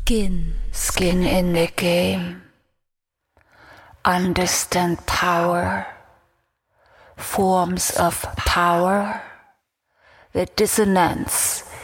Skin in the game. Understand power. Forms of power. The dissonance